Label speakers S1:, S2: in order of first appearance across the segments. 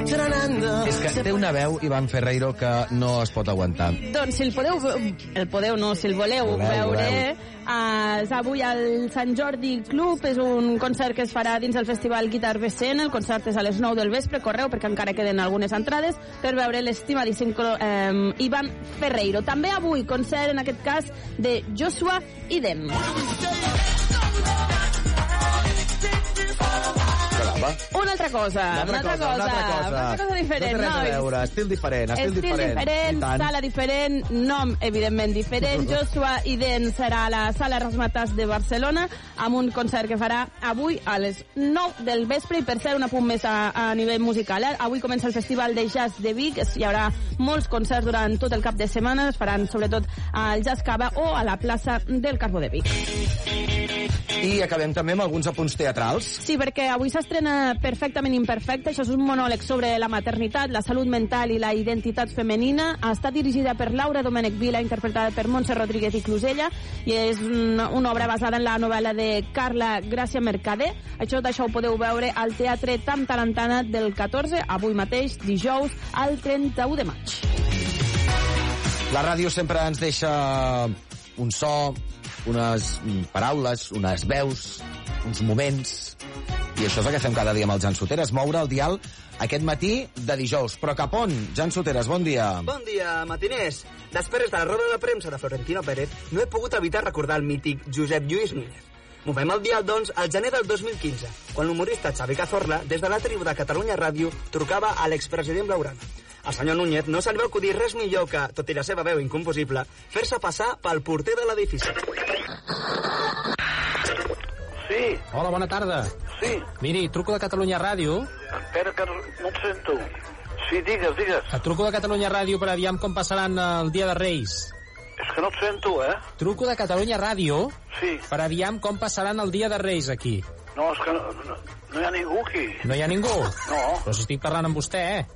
S1: És que té una veu, Iván Ferreiro, que no es pot aguantar.
S2: Doncs si si el voleu veure, és avui al Sant Jordi Club, és un concert que es farà dins el festival Guitar BCN, el concert és a les 9 del vespre, correu perquè encara queden algunes entrades per veure l'estimadíssim Iván Ferreiro. També avui concert, en aquest cas, de Joshua Idem. Una altra cosa diferent.
S1: No té res a veure, estil diferent,
S2: sala diferent, nom evidentment diferent. Joshua Idem serà a la Sala Rasmatas de Barcelona amb un concert que farà avui a les 9 del vespre, i per ser un apunt més a nivell musical, avui comença el Festival de Jazz de Vic, hi haurà molts concerts durant tot el cap de setmana, es faran sobretot al Jazz Cava o a la plaça del Carbó de Vic.
S1: I acabem també amb alguns apunts teatrals.
S2: Sí, perquè avui s'estrena Perfectament Imperfecte. Això és un monòleg sobre la maternitat, la salut mental i la identitat femenina. Està dirigida per Laura Domènech Vila, interpretada per Montse Rodríguez i Clusella, i és una obra basada en la novel·la de Carla Gràcia Mercader. Tot això ho podeu veure al Teatre Tam Tarantana del 14, avui mateix, dijous, al 31 de maig.
S1: La ràdio sempre ens deixa un so, unes paraules, unes veus, uns moments, i això és el que fem cada dia amb el Jan Soteres, moure el dial aquest matí de dijous. Però cap on? Jan Soteres, bon dia.
S3: Bon dia, matiners. Després de la roda de premsa de Florentino Pérez, no he pogut evitar recordar el mític Josep Lluís Núñez. Movem el dial, doncs, al gener del 2015, quan l'humorista Xavi Cazorla, des de la tribu de Catalunya Ràdio, trucava a l'expresident Blaugrana. Al senyor Núñez no se li va acudir res millor que, tot i la seva veu incomposible, fer-se passar pel porter de l'edifici.
S4: Sí.
S5: Hola, bona tarda.
S4: Sí.
S5: Miri, truco de Catalunya Ràdio.
S4: Espera, que no et sento. Sí, digues.
S5: Et truco de Catalunya Ràdio per aviam com passaran el dia de Reis.
S4: És que no et sento,
S5: Truco de Catalunya Ràdio.
S4: Sí.
S5: Per aviam com passaran el dia de Reis aquí.
S4: No, és que no hi ha ningú aquí.
S5: No hi ha ningú?
S4: No.
S5: Però si estic parlant amb vostè,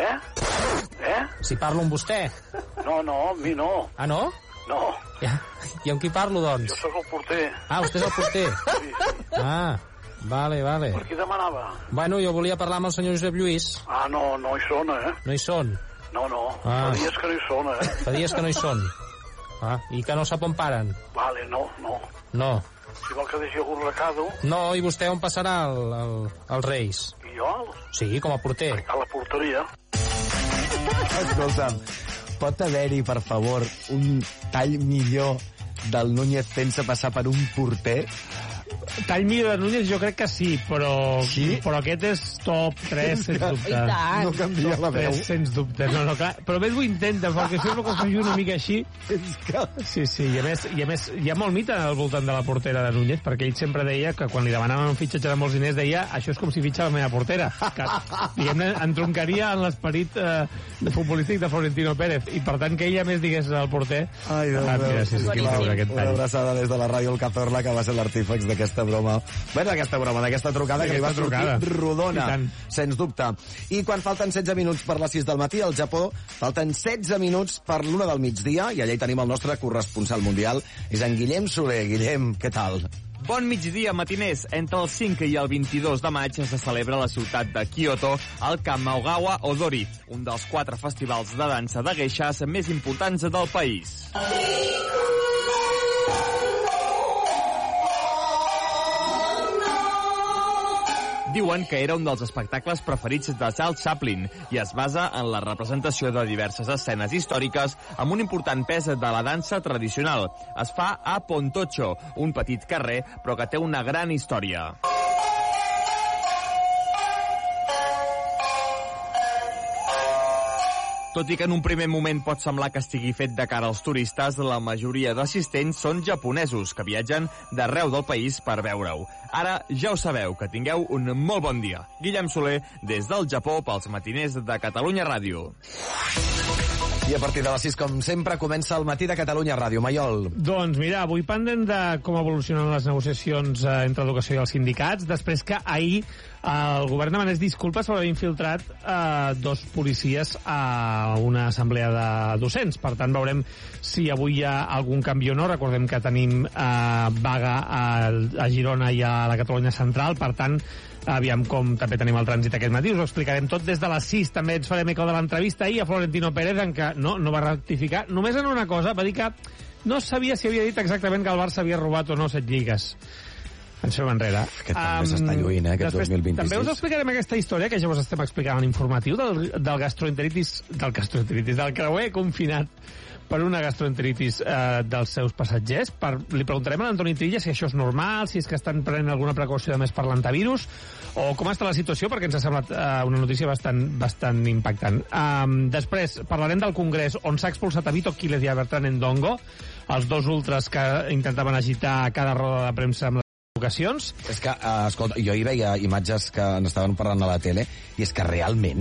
S5: Si parlo amb vostè.
S4: No, amb mi no.
S5: Ah, no?
S4: No.
S5: Ja. I amb qui parlo, doncs?
S4: Jo sóc el porter.
S5: Ah, vostè és el porter?
S4: Sí.
S5: Ah, vale.
S4: Per qui demanava?
S5: Bueno, jo volia parlar amb el senyor Josep Lluís.
S4: Ah, no hi són,
S5: No hi són?
S4: No.
S5: Ah.
S4: Fa dies que no hi són,
S5: Fa dies que no hi són. Ah, i que no sap on paren?
S4: Vale, no.
S5: No.
S4: Si vol que deixi algun recado...
S5: No, i vostè on passarà els Reis?
S4: I jo?
S5: Sí, com a porter.
S4: A la porteria.
S1: Escolta'm, pot haver-hi, per favor, un tall millor del Núñez fent-se passar per un porter?
S6: Tall millor de Núñez jo crec que sí, però aquest és top 3, sens dubte.
S1: No canvia la veu.
S6: Sens dubte, no, clar. Però més ho intenta, perquè sempre que ho faci una mica així... Sí, i a més hi ha molt mite al voltant de la portera de Núñez, perquè ell sempre deia que quan li demanaven un fitxatge de molts diners deia això és com si fitxa la meva portera, que diguem-ne entroncaria en l'esperit futbolístic de Florentino Pérez, i per tant que ella més digués al porter.
S1: Ai, Déu meu. Una abraçada des de la ràdio El Cazorla, que va ser l'artífex d'aquesta broma. Bueno, d'aquesta trucada que li va sortir rodona, sens dubte. I quan falten 16 minuts per les 6 del matí, al Japó falten 16 minuts per l'1 del migdia, i allà hi tenim el nostre corresponsal mundial, és en Guillem Soler. Guillem, què tal?
S7: Bon migdia, matiners. Entre el 5 i el 22 de maig se celebra a la ciutat de Kyoto el Kamigawa Odori, un dels 4 festivals de dansa de geishas més importants del país. Diuen que era un dels espectacles preferits de Charles Chaplin i es basa en la representació de diverses escenes històriques amb un important pes de la dansa tradicional. Es fa a Pontocho, un petit carrer, però que té una gran història. Tot i que en un primer moment pot semblar que estigui fet de cara als turistes, la majoria d'assistents són japonesos que viatgen d'arreu del país per veure-ho. Ara ja ho sabeu, que tingueu un molt bon dia. Guillem Soler, des del Japó, pels matiners de Catalunya Ràdio.
S1: I a partir de les 6, com sempre, comença el matí de Catalunya Ràdio. Maiol.
S6: Doncs mira, avui pendent de com evolucionen les negociacions entre educació i els sindicats, després que ahir el govern demanés disculpes per haver infiltrat 2 policies a una assemblea de docents. Per tant, veurem si avui hi ha algun canvi o no. Recordem que tenim vaga a Girona i a la Catalunya Central, per tant, aviam com també tenim el trànsit aquest matí, us ho explicarem tot des de les 6, també ens farem eco de l'entrevista ahir a Florentino Pérez, en què no va rectificar, només en una cosa, va dir que no sabia si havia dit exactament que el Barça havia robat o no 7 lligues. Ens fem enrere.
S1: Aquest també s'està lluint, aquest 2026.
S6: També us explicarem aquesta història que ja us estem explicant a l'informatiu del gastroenteritis, del creuer confinat per una gastroenteritis dels seus passatgers. Li preguntarem a l'Antoni Trilla si això és normal, si és que estan prenent alguna precaució de més per l'antivirus, o com està la situació, perquè ens ha semblat una notícia bastant impactant. Després parlarem del Congrés, on s'ha expulsat a Vito Quiles i a Bertrand Endongo, els dos ultras que intentaven agitar cada roda de premsa amb ocasions.
S1: És que, escolta, jo hi veia imatges que n'estaven parlant a la tele i és que realment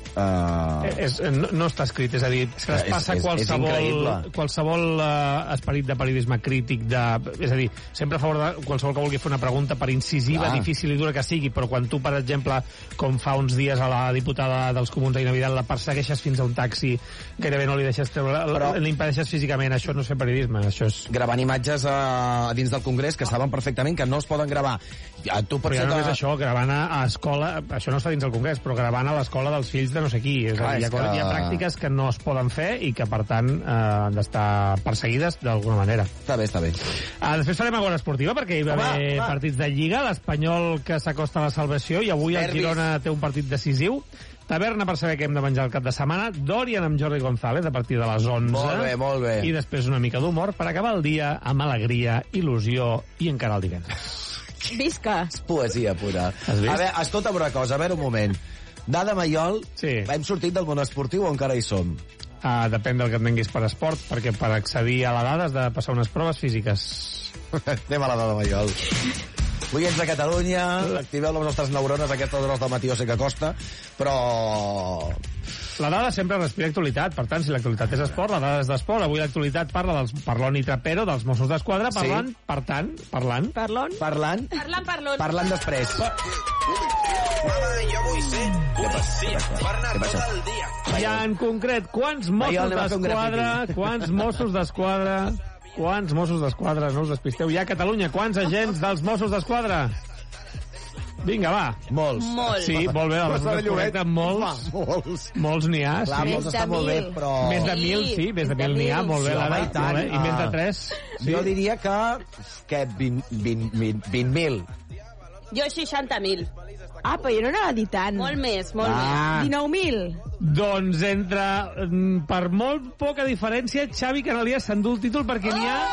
S6: no està escrit, és a dir, traspassa qualsevol esperit de periodisme crític, és a dir, sempre a favor de qualsevol que vulgui fer una pregunta, per incisiva, difícil i dura que sigui, però quan tu, per exemple, com fa uns dies a la diputada dels Comuns, Aina Vidal, la persegueixes fins a un taxi, gairebé no li deixes treure, l'impedeixes físicament, això no és fer periodisme, això és...
S1: Gravant imatges dins del Congrés que saben perfectament que no es poden gravar.
S6: Però ja no és això, gravant a escola, això no està dins del Congrés, però gravant a l'escola dels fills de no sé qui. Hi ha pràctiques que no es poden fer i que, per tant, han d'estar perseguides d'alguna manera.
S1: Està bé.
S6: Després farem agora esportiva, perquè hi va haver partits de Lliga, l'Espanyol que s'acosta a la salvació, i avui el Girona té un partit decisiu. Taverna per saber què hem de menjar el cap de setmana, Dorian amb Jordi González a partir de les 11.
S1: Molt bé.
S6: I després una mica d'humor per acabar el dia amb alegria, il·lusió i encara el divendres.
S2: Visca!
S1: És poesia pura. A veure, escolta una cosa, a veure un moment. Dada Maiol, hem sortit del món esportiu o encara hi som?
S6: Depèn del que entenguis per esport, perquè per accedir a la dada has de passar unes proves físiques.
S1: Anem a la Dada Maiol. Oients de Catalunya, activeu les nostres neurones a aquestes hores del matí, o sé que costa, però...
S6: La dada sempre respira actualitat, per tant, si l'actualitat és esport, la dada és d'esport. Avui l'actualitat parla dels Parlon i Trapero, dels Mossos d'Esquadra, parlant després.
S8: Jo vull ser policia per anar tot el dia.
S6: I en concret, quants Mossos d'Esquadra, no us despisteu, hi ha a Catalunya? Quants agents dels Mossos d'Esquadra? Vinga, va.
S1: Molts.
S6: Sí, molt bé, molts n'hi ha.
S1: Clar, molts està molt bé, però...
S6: Més de 1.000, sí, més de 1.000 n'hi ha, molt bé, l'Ada. I més de 3.
S1: Jo diria que 20.000.
S2: Jo 60.000.
S9: Però jo no anava a dir tant.
S2: Molt més. 19.000.
S6: Doncs per molt poca diferència, Xavi Canalias s'endú el títol perquè n'hi ha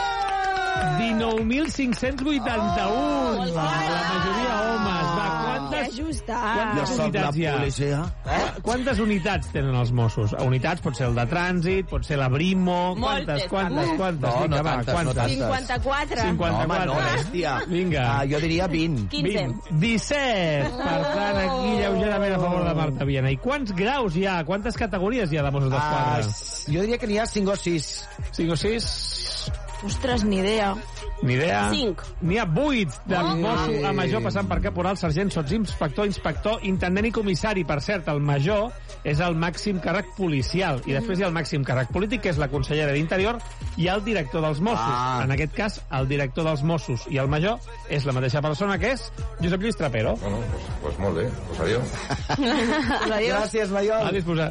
S6: 19.581. La majoria homes. Quantes unitats hi ha? Quantes unitats tenen els Mossos? Unitats pot ser el de trànsit, pot ser la Brimo... Quantes?
S1: No tantes.
S2: 54.
S1: No, bèstia.
S6: Vinga.
S1: Jo diria 20.
S2: 15.
S6: 17. Per tant, aquí lleugerament a favor de Marta Viana. I quants graus hi ha? Quantes categories hi ha de Mossos d'Esquadra?
S1: Jo diria que n'hi ha 5 o 6.
S6: 5 o 6?
S9: Ostres, ni idea.
S6: Ni idea?
S2: 5.
S6: N'hi ha 8 de mosso a major, passant per caporal, sergent, sotsinspector, inspector, intendent i comissari. Per cert, el major és el màxim càrrec policial. I després hi ha el màxim càrrec polític, que és la consellera d'Interior, i el director dels Mossos. En aquest cas, el director dels Mossos i el major és la mateixa persona, que és Josep Lluís Trapero.
S10: Bueno, pues molt bé. Pues adiós.
S1: Gràcies, Maiol.
S6: A disposar.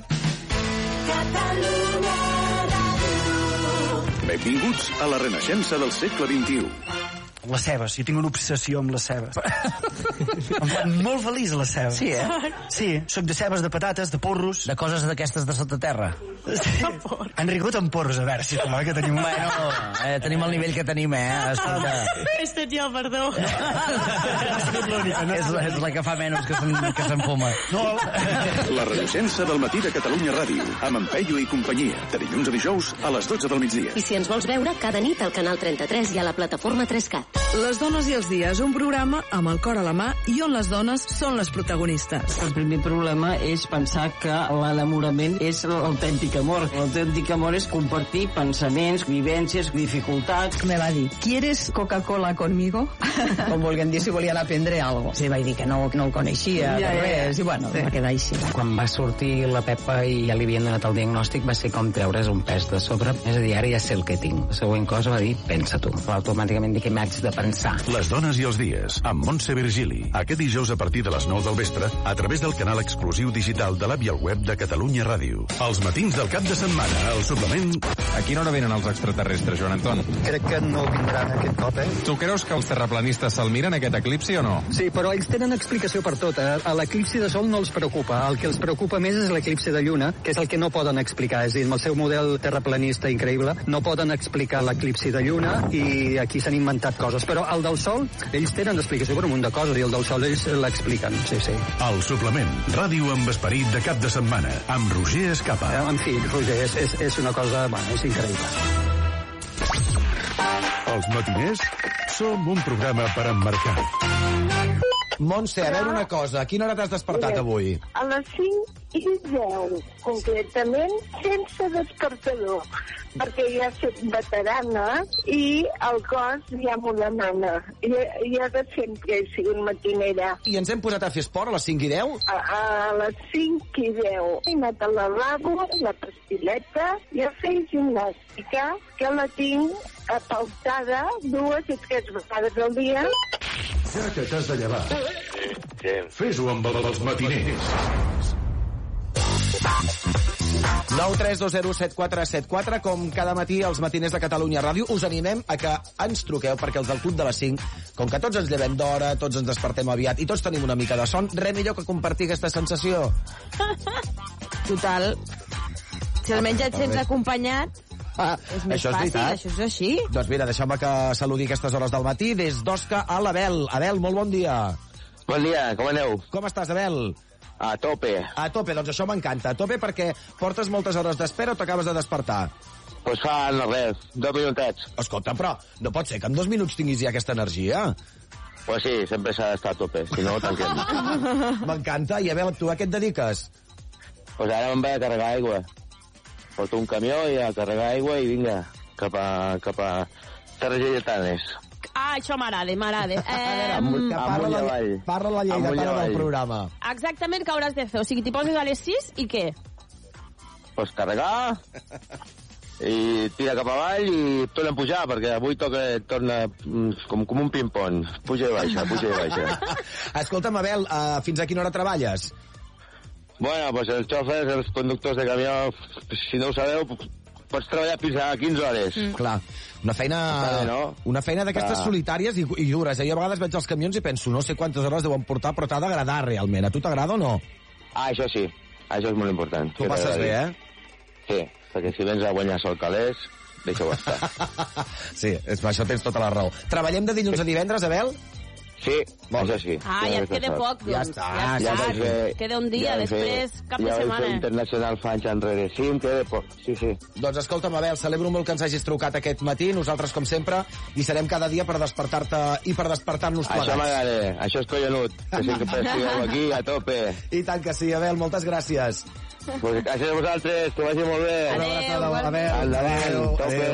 S11: Benvinguts a la renaixença del segle XXI.
S12: Les cebes, jo tinc una obsessió amb les cebes. Em fan molt feliç les cebes.
S5: Sí,
S12: Sí, soc de cebes, de patates, de porros.
S5: De coses d'aquestes de sota terra.
S12: Sí. Han rigut amb porros, a veure, sisplau, que tenim...
S5: Bueno, tenim el nivell que tenim, escolta.
S9: Este tio, perdó.
S5: És la que fa menys que s'enfuma.
S12: No.
S11: La renaixença del matí de Catalunya Ràdio, amb en Peyu i companyia, de dilluns a dijous a les 12 del migdia.
S13: I si ens vols veure, cada nit al canal 33 i a la plataforma 3Cat.
S14: Les dones i els dies, un programa amb el cor a la mà i on les dones són les protagonistes.
S15: El primer problema és pensar que l'enamorament és l'autèntic amor. L'autèntic amor és compartir pensaments, vivències, dificultats.
S14: Me va dir, ¿quieres Coca-Cola conmigo?
S15: Com volguem dir, si volien aprendre algo.
S14: Sí, vaig dir que no el coneixia, res, i bueno, va quedar així.
S15: Quan va sortir la Pepa i ja li havien donat el diagnòstic, va ser com treure's un pes de sobre. És a dir, ara ja sé el que tinc. La següent cosa va dir, pensa tu. Automàticament dic que m'haig
S5: de pensar.
S11: Les dones i els dies, amb Montse Virgili. Aquest dijous a partir de les 9 del vespre, a través del canal exclusiu digital de l'app i el web de Catalunya Ràdio. Els matins del cap de setmana, al suplement...
S16: A quina hora venen els extraterrestres, Joan Anton?
S17: Crec que no vindran aquest cop,
S16: Tu creus que els terraplanistes se'l miren, aquest eclipsi, o no?
S17: Sí, però ells tenen explicació per tot. A l'eclipsi de sol no els preocupa. El que els preocupa més és l'eclipsi de lluna, que és el que no poden explicar. És a dir, amb el seu model terraplanista increïble, no poden explicar l'eclipsi de lluna i aquí s'han inventat coses. Però el del sol, ells tenen explicació per un munt de coses i el del sol ells l'expliquen, sí.
S11: El suplement, ràdio amb esperit de cap de setmana, amb Roger Escapa.
S17: En fi, Roger, és una cosa... Bueno, és increïble.
S11: Els matiners som un programa per emmarcar.
S1: Montse, a veure una cosa, a quina hora t'has despertat avui?
S18: A les 5:10, concretament, sense despertador, perquè ja soc veterana i el cos ja m'ho demana. Jo de sempre he sigut matinera.
S1: I ens hem posat a fer esport a les 5:10?
S18: A les 5:10. He anat al lavabo, la pastileta, i a fer gimnàstica, que la tinc apautada 2 o 3 vegades al dia.
S11: Ja que t'has de llevar, fes-ho amb els matiners.
S1: 932074744, com cada matí als matiners de Catalunya Ràdio, us animem a que ens truqueu, perquè els del Club de les 5, com que tots ens llevem d'hora, tots ens despertem aviat i tots tenim una mica de son, res millor que compartir aquesta sensació.
S9: Total. Si almenys et sents acompanyat... és més fàcil, això és així.
S1: Doncs mira, deixeu-me que saludi aquestes hores del matí des d'Osca a l'Abel. Abel, molt bon dia.
S19: Bon dia, com aneu?
S1: Com estàs, Abel?
S19: A tope.
S1: A tope, doncs això m'encanta. A tope perquè portes moltes hores d'espera o t'acabes de despertar?
S19: Pues fa res, 2 minutets.
S1: Escolta, però no pot ser que en 2 minuts tinguis ja aquesta energia.
S19: Pues sí, sempre s'ha d'estar a tope, si no tanquem.
S1: M'encanta. I Abel, tu a què et dediques?
S19: Pues ara me'n vaig a carregar aigua. Porto un camió i a carregar aigua i vinga, cap a Terres Lleidatanes.
S2: Això m'agrada.
S1: Parla la lleidatana del programa.
S2: Exactament què hauràs de fer? O sigui, t'hi poses a les 6 i què?
S19: Pues carregar i tira cap avall i torna a pujar, perquè avui torna com un ping-pong. Puja i baixa.
S1: Escolta'm, Abel, fins a quina hora treballes?
S19: Bueno, pues els xòfers, els conductors de camió, si no ho sabeu, pots treballar fins a 15 hores.
S1: Clar, una feina d'aquestes solitàries i dures. Jo a vegades veig els camions i penso, no sé quantes hores deuen portar, però t'ha d'agradar realment. A tu t'agrada o no?
S19: Això sí, això és molt important.
S1: Tu passes bé,
S19: Sí, perquè si vens a guanyar sol calés, deixa-ho estar.
S1: Sí, això tens tota la raó. Treballem de dilluns a divendres, Abel?
S19: Sí, això sí.
S2: Ja et queda poc, doncs. Ja està. Queda un dia, després cap de setmana.
S19: Ja vaig fer internacional fa anys enrere. Sí, em queda poc, sí.
S1: Doncs escolta'm, Abel, celebro molt que ens hagis trucat aquest matí. Nosaltres, com sempre, hi serem cada dia per despertar-te i per despertar-nos plegats.
S19: Això m'agrada, això és collonut. Que sempre estigueu aquí a tope.
S1: I tant que sí, Abel, moltes gràcies.
S19: Pues gràcies a vosaltres, que vagi molt bé.
S1: Adéu,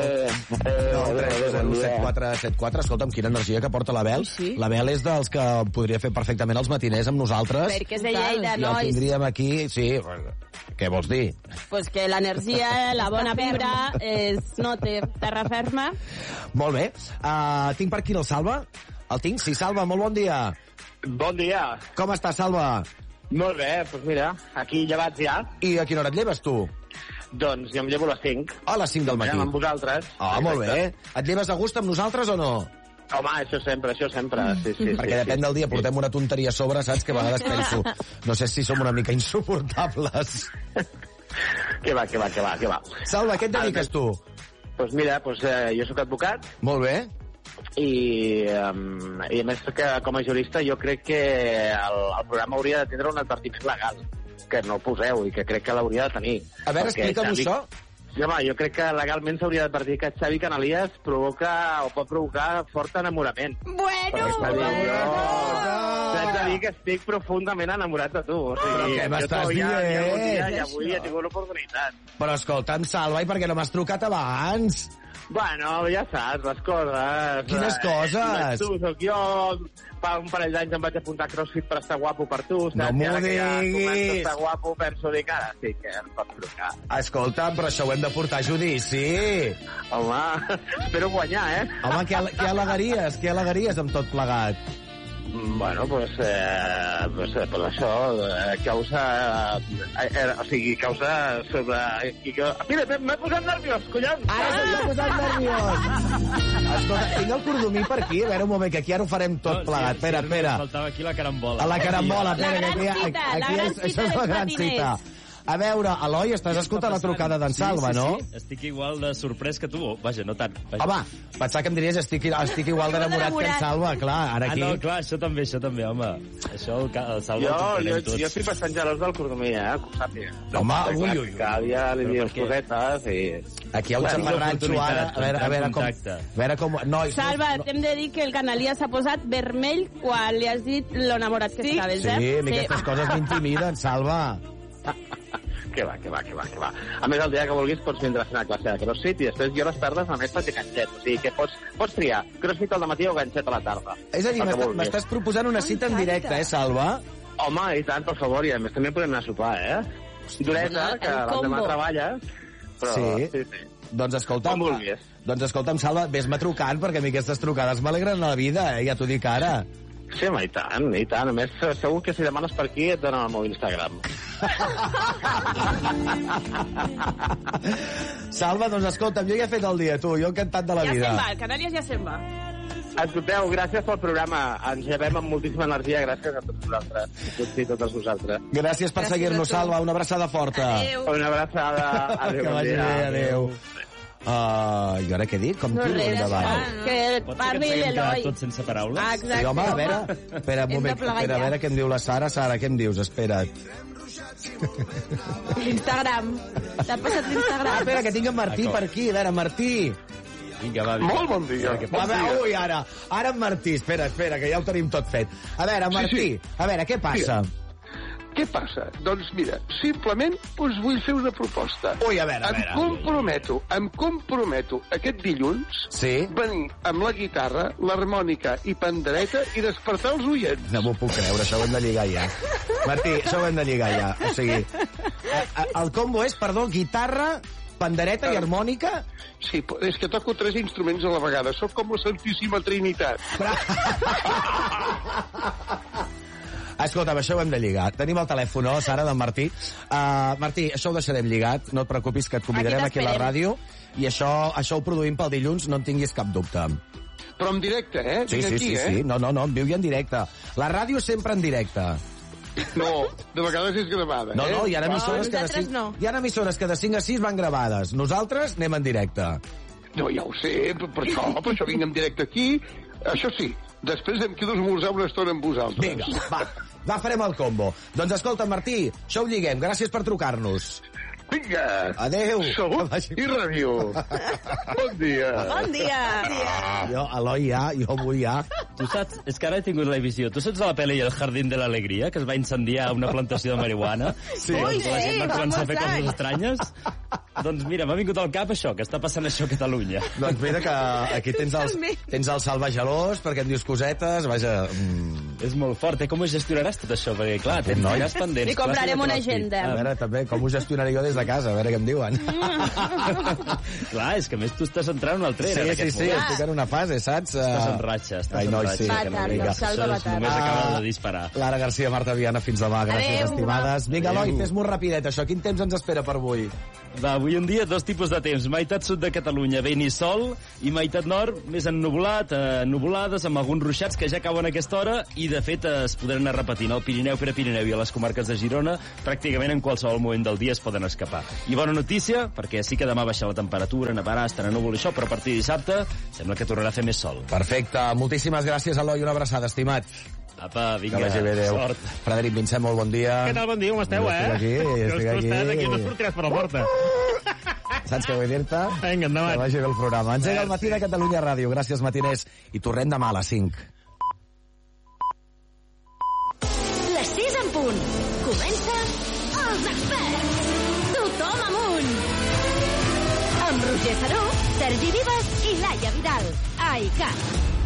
S19: Abel.
S1: 932074744. Escolta'm, quina energia que porta l'Abel. L'Abel és dels que podria fer perfectament els matiners amb nosaltres.
S2: Perquè és de Lleida,
S1: nois. I el tindríem aquí, sí. Què vols dir?
S2: Pues que l'energia, la bona vibra, es nota terra ferma.
S1: Molt bé. Tinc per aquí el Salva? El tinc? Sí, Salva, molt bon dia.
S20: Bon dia.
S1: Com estàs, Salva?
S20: Molt bé, doncs mira, aquí llevats ja.
S1: I a quina hora et lleves, tu?
S20: Doncs jo em llevo a les 5.
S1: A les 5 del matí.
S20: Amb vosaltres.
S1: Molt bé. Et lleves a gust amb nosaltres o no?
S20: Home, això sempre. Sí.
S1: Perquè depèn del dia, portem una tonteria a sobre, saps? Que a vegades penso, no sé si som una mica insuportables.
S20: Que va.
S1: Salva, què et dediques tu?
S20: Doncs mira, jo sóc advocat.
S1: Molt bé.
S20: I a més que com a jurista jo crec que el programa hauria de tindre un advertiment legal que no poseu i que crec que l'hauria de tenir.
S1: A veure, explica'm això.
S20: Sí, home, jo crec que legalment s'hauria d'advertir que Xavi Canalies pot provocar fort enamorament.
S9: Bueno!
S20: Saps de dir que estic profundament enamorat de tu. O sigui,
S1: però què m'estàs dient?
S20: I avui he tingut l'oportunitat.
S1: Però escolta'm, Salva, i per què no m'has trucat abans?
S20: Bueno, ja saps, les coses.
S1: Quines coses?
S20: Tu, soc jo, fa un parell d'anys em vaig apuntar a CrossFit per estar guapo per tu, saps?
S1: No m'ho
S20: ja
S1: diguis!
S20: començo a estar guapo, penso dir que ara sí que em pots trucar.
S1: Escolta'm, però això ho hem de portar a judici.
S20: Home, espero guanyar, eh?
S1: Home, què al·legaries? Què al·legaries amb tot plegat?
S20: Bueno, pues això, causa... o sigui, causa sobre... Mira, m'he posat nerviós, collons!
S1: Ara s'ha posat nerviós! Escolta, tinc el cordomí per aquí. A veure, un moment, que aquí ara ho farem tot plegat. Espera.
S6: Faltava aquí la carambola.
S1: A la carambola,
S2: espera, que
S1: aquí això és la gran cita. A veure, Eloi, estàs escoltant la trucada d'en Salva, no?
S6: Sí, estic igual de sorprès que tu. Vaja, no tant.
S1: Home, pensava que em diries estic igual d'enamorat que en Salva, clar, ara aquí...
S6: Ah, no, clar, això també, home. Això el Salva
S20: jo estic bastant gelós del cordomí, que ho sàpiga.
S1: Home, ui.
S20: Cada dia li dius cosetes i...
S1: Aquí hi ha un xafarranxo ara, a veure com...
S2: Salva, t'hem de dir que el Canalies s'ha posat vermell quan li has dit lo enamorat que estaves, eh?
S1: Sí, aquestes coses m'intimiden, Salva.
S20: Que va. A més, el dia que vulguis pots vindre a fer una classe de CrossFit i després jo a les tardes només faig ganxet. O sigui que pots triar CrossFit al matí o ganxet a la tarda.
S1: És a dir, m'estàs proposant una cita en directe, Salva?
S20: Home, i tant, per favor, i a més també podem anar a sopar, Dureta, que l'endemà treballes, però... Sí. Doncs escolta'm, Salva, ves-me trucant, perquè a mi aquestes trucades m'alegren la vida, ja t'ho dic ara. Sí, home, i tant. A més, segur que si demanes per aquí et donen el meu Instagram.
S1: Salva, doncs escolta'm, jo ja he fet el dia, tu, jo encantat de la vida.
S2: Ja se'n va, el Canàries ja se'n va.
S20: Escolteu, gràcies pel programa. Ens llevem amb moltíssima energia, gràcies a tots vosaltres. Tots i totes vosaltres.
S1: Gràcies per seguir-nos, Salva, una abraçada forta.
S2: Adéu.
S20: Una abraçada. Adéu.
S1: Que vagi bé, adéu. I ara què dic? Com tiro endavant?
S2: Que parli l'Eloi.
S6: Tot sense paraules?
S2: Exacte.
S1: Sí, home, a veure, espera un moment, a veure què em diu la Sara. Sara, què em dius? Espera't.
S2: L'Instagram. T'ha passat l'Instagram?
S1: Espera, que tinc en Martí per aquí. A veure, Martí.
S6: Vinga, va.
S4: Molt bon dia.
S1: Ui, ara en Martí. Espera, que ja ho tenim tot fet. A veure, Martí, a veure, què passa?
S4: Què passa? Doncs mira, simplement us vull fer una proposta.
S1: Ui, a veure.
S4: Em comprometo aquest dilluns venir amb la guitarra, l'harmònica i pandereta i despertar els oients.
S1: No m'ho puc creure, això ho hem de lligar ja. Martí, això ho hem de lligar ja. O sigui, el combo és, guitarra, pandereta i harmònica?
S4: Sí, és que toco 3 instruments a la vegada. Soc com la Santíssima Trinitat.
S1: Escolta'm, això ho hem de lligar. Tenim el telèfon, no, Sara, d'en Martí. Martí, això ho deixarem lligat. No et preocupis, que et convidarem aquí a la ràdio. I això ho produïm pel dilluns, no en tinguis cap dubte.
S4: Però en directe,
S1: Sí. No, en viu i en directe. La ràdio sempre en directe.
S4: No, de vegades és gravada,
S1: No, hi ha emissores que de 5 a 6 van gravades. Nosaltres anem en directe.
S4: No, ja ho sé, per això vinc en directe aquí. Això sí, després em quedo a esmorzar una estona amb vosaltres.
S1: Vinga, va, farem el combo. Doncs escolta, Martí, això ho lliguem. Gràcies per trucar-nos.
S4: Vinga.
S1: Adéu.
S4: Salut i ràdio. Bon dia.
S2: Bon dia.
S1: Jo, Eloi, jo vull ja.
S6: Tu saps, és que ara he tingut la visió. Tu saps de la pel·li El jardín de l'alegria, que es va incendiar una plantació de marihuana?
S1: Sí.
S6: Ui, la gent va començar a fer coses estranyes. Doncs mira, m'ha vingut al cap això, que està passant això a Catalunya.
S1: Doncs mira que aquí tens el Salva gelós, perquè em dius cosetes, vaja...
S6: És molt fort, Com ho gestionaràs tot això? Perquè, clar, tens gas pendents.
S2: Li comprarem una agenda.
S1: A veure, també, com ho gestionaré jo des de casa, a veure què em diuen.
S6: Clar, és que a més tu estàs entrant en un altre en aquest moment.
S1: estic en una fase, saps?
S6: Estàs en ratxa,
S2: Salva Batar.
S6: Només acaba de disparar.
S1: Lara Garcia, Marta Viana, fins demà. Gràcies, estimades. Vinga, Eloi, fes-m'ho rapidet, això. Quin temps ens espera per avui?
S6: Va, avui en dia 2 tipus de temps. Meitat sud de Catalunya, vent i sol, i meitat nord, més ennuvolat, nuvolades, amb alguns ruixats que ja cauen a aquesta hora, i de fet es podran anar repetint al Pirineu, Prepirineu i a les comarques de Girona. Pràcticament en qualsevol moment del dia es poden escapar. I bona notícia, perquè sí que demà baixa la temperatura, nevarà, estarà núvol i això, però a partir de dissabte sembla que tornarà a fer més sol.
S1: Perfecte. Moltíssimes gràcies, Eloi. Una abraçada, estimat.
S6: Apa, vinga,
S1: que vagi bé, adéu.
S6: Sort.
S1: Frederic Vincent, molt bon dia.
S6: Què tal, bon dia, com esteu,
S1: Estic aquí.
S6: No sortiràs per la porta.
S1: Saps què vull dir-te?
S6: Vinga, endavant.
S1: Que vagi bé el programa. Engega el matí de Catalunya Ràdio. Gràcies, matiners. I tornem demà a les 5.
S13: punt. Comença Els Experts. Tothom amunt. Amb Roger Saró, Sergi Vives i Laia Vidal. A ICAT.